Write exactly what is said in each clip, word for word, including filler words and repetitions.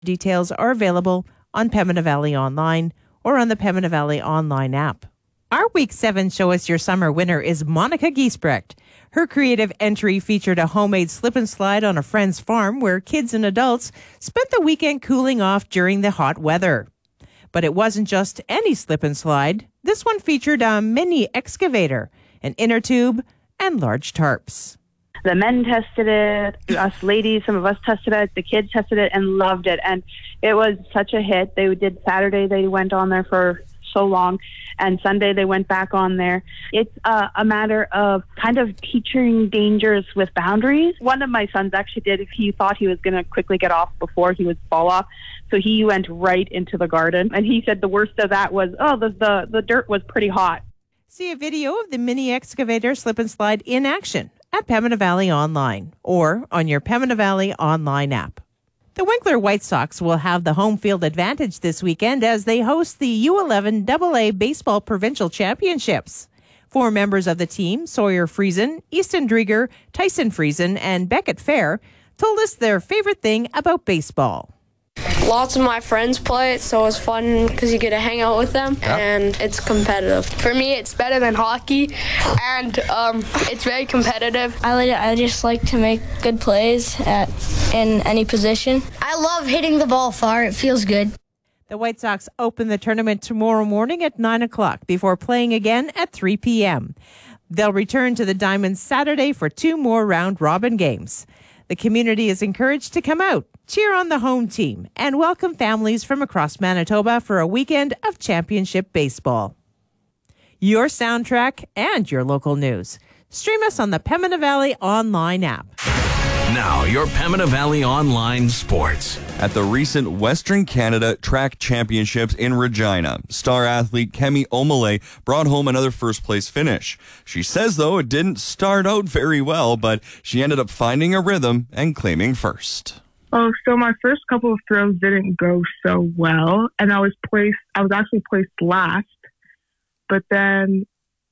Details are available on Pembina Valley Online or on the Pembina Valley Online app. Our Week seven Show Us Your Summer winner is Monica Giesbrecht. Her creative entry featured a homemade slip and slide on a friend's farm where kids and adults spent the weekend cooling off during the hot weather. But it wasn't just any slip and slide. This one featured a mini excavator, an inner tube, and large tarps. The men tested it, us ladies, some of us tested it, the kids tested it and loved it. And it was such a hit. They did Saturday, they went on there for so long, and Sunday they went back on there. It's uh, a matter of kind of teaching dangers with boundaries. One of my sons actually did. He thought he was going to quickly get off before he would fall off, so he went right into the garden. And he said the worst of that was, oh, the the, the dirt was pretty hot. See a video of the mini excavator slip and slide in action at Pembina Valley Online or on your Pembina Valley Online app. The Winkler White Sox will have the home field advantage this weekend as they host the U eleven double A Baseball Provincial Championships. Four members of the team, Sawyer Friesen, Easton Drieger, Tyson Friesen, and Beckett Fair, told us their favorite thing about baseball. Lots of my friends play it, so it's fun because you get to hang out with them, yep. And it's competitive. For me, it's better than hockey, and um, it's very competitive. I like, I just like to make good plays at in any position. I love hitting the ball far. It feels good. The White Sox open the tournament tomorrow morning at nine o'clock before playing again at three p.m. They'll return to the Diamond Saturday for two more round-robin games. The community is encouraged to come out, cheer on the home team, and welcome families from across Manitoba for a weekend of championship baseball. Your soundtrack and your local news. Stream us on the Pembina Valley Online app. Now, your Pembina Valley Online sports. At the recent Western Canada Track Championships in Regina, star athlete Kemi Omole brought home another first-place finish. She says, though, it didn't start out very well, but she ended up finding a rhythm and claiming first. Oh, so my first couple of throws didn't go so well, and I was placed, I was actually placed last, but then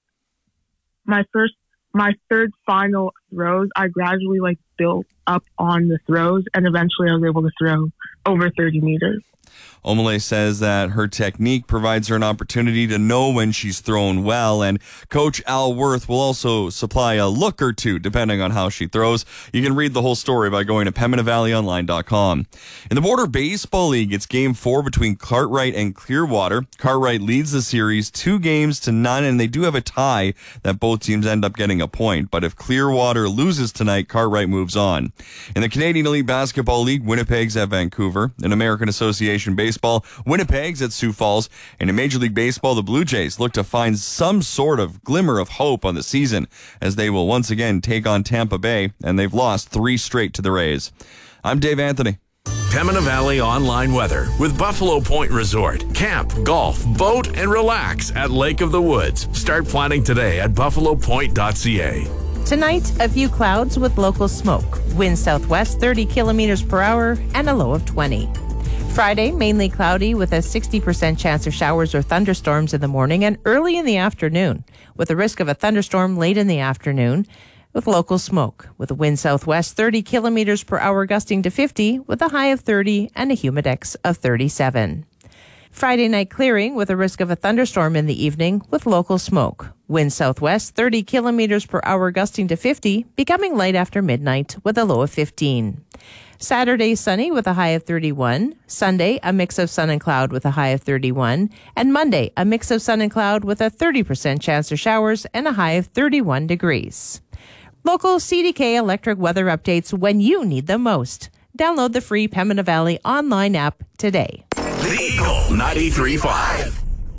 my first, my third final throws, I gradually like built up on the throws, and eventually I was able to throw over thirty meters. Omole says that her technique provides her an opportunity to know when she's thrown well, and Coach Al Worth will also supply a look or two depending on how she throws. You can read the whole story by going to Pembina Valley Online dot com. In the Border Baseball League, it's game four between Cartwright and Clearwater. Cartwright leads the series two games to none, and they do have a tie that both teams end up getting a point. But if Clearwater loses tonight, Cartwright moves on. In the Canadian Elite Basketball League, Winnipeg's at Vancouver. In American Association Baseball, Winnipeg's at Sioux Falls. And in Major League Baseball, the Blue Jays look to find some sort of glimmer of hope on the season as they will once again take on Tampa Bay, and they've lost three straight to the Rays. I'm Dave Anthony. Pembina Valley Online weather with Buffalo Point Resort. Camp, golf, boat, and relax at Lake of the Woods. Start planning today at buffalo point dot c a. Tonight, a few clouds with local smoke. Wind southwest thirty kilometers per hour and a low of twenty. Friday, mainly cloudy with a sixty percent chance of showers or thunderstorms in the morning and early in the afternoon, with a risk of a thunderstorm late in the afternoon with local smoke, with a wind southwest thirty kilometers per hour gusting to fifty with a high of thirty and a humidex of thirty-seven. Friday night clearing with a risk of a thunderstorm in the evening with local smoke. Wind southwest thirty kilometers per hour gusting to fifty, becoming light after midnight with a low of fifteen. Saturday sunny with a high of thirty-one. Sunday a mix of sun and cloud with a high of thirty-one. And Monday a mix of sun and cloud with a thirty percent chance of showers and a high of thirty-one degrees. Local C D K electric weather updates when you need them most. Download the free Pembina Valley Online app today. The Eagle ninety-three point five.